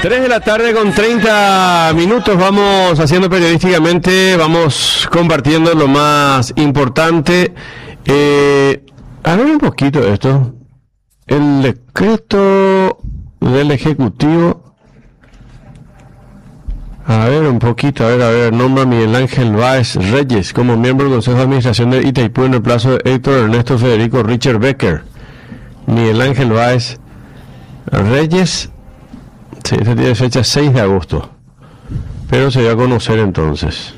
3 de la tarde con 30 minutos, vamos haciendo periodísticamente, vamos compartiendo lo más importante. A ver un poquito esto. El decreto del Ejecutivo. A ver un poquito, a ver, nombra a Miguel Ángel Báez Reyes como miembro del Consejo de Administración de Itaipú en el plazo de Héctor Ernesto Federico Richard Becker. Miguel Ángel Báez Reyes. Sí, este tiene fecha 6 de agosto, pero se dio a conocer entonces.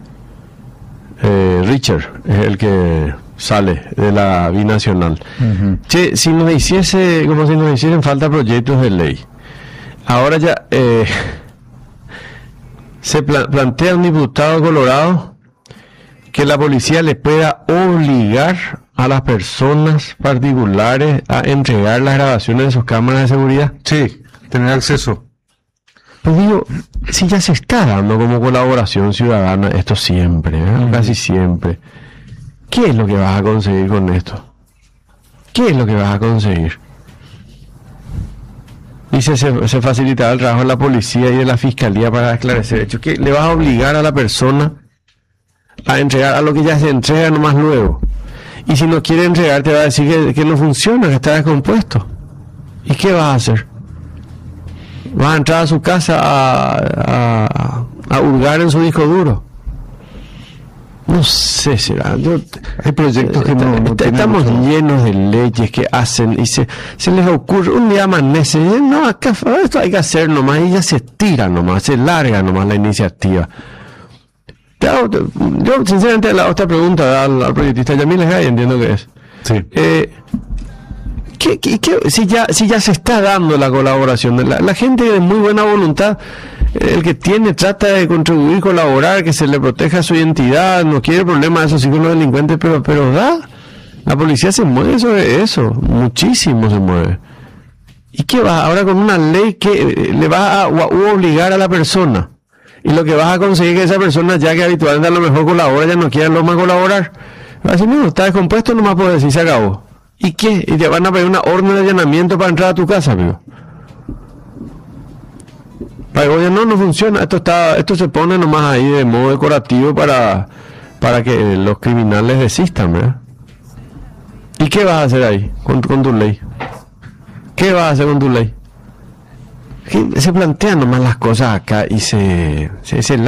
Richard es el que sale de la binacional. Che, si nos hiciese, como si nos hicieran falta proyectos de ley. Ahora ya se plantea un diputado colorado que la policía le pueda obligar a las personas particulares a entregar las grabaciones de sus cámaras de seguridad. Sí, tener acceso. Pues digo, si ya se está dando como colaboración ciudadana esto siempre, casi siempre, ¿qué es lo que vas a conseguir con esto? ¿Qué es lo que vas a conseguir? Y se facilitará el trabajo de la policía y de la fiscalía para esclarecer hechos. ¿Qué le vas a obligar a la persona a entregar a lo que ya se entrega nomás luego? Y si no quiere entregar, te va a decir que no funciona, que está descompuesto. ¿Y qué vas a hacer? ¿Vas a entrar a su casa a hurgar en su disco duro? No sé, será. Hay proyectos que estamos llenos de leyes que hacen y se les ocurre, un día amanece, y dicen, no, acá esto hay que hacer nomás, y ya se tira nomás, se larga nomás la iniciativa. Yo sinceramente la otra pregunta al proyectista Yamil Gay, entiendo que es. Sí. Si ya se está dando la colaboración, la gente de muy buena voluntad, el que trata de contribuir, colaborar, que se le proteja su identidad, no quiere problemas, eso sí con los delincuentes, pero la policía se mueve sobre eso, muchísimo se mueve. ¿Y qué va? Ahora con una ley que le va a obligar a la persona, y lo que vas a conseguir es que esa persona, ya que habitualmente a lo mejor colabora, ya no quiere lo más colaborar, va a decir, no, está descompuesto, nomás puedo decir, se acabó. ¿Y qué? Y te van a pedir una orden de allanamiento para entrar a tu casa, amigo. Oye, no funciona. Esto se pone nomás ahí de modo decorativo para que los criminales desistan, ¿verdad? ¿Y qué vas a hacer ahí con tu ley? ¿Qué vas a hacer con tu ley? Se plantean nomás las cosas acá y se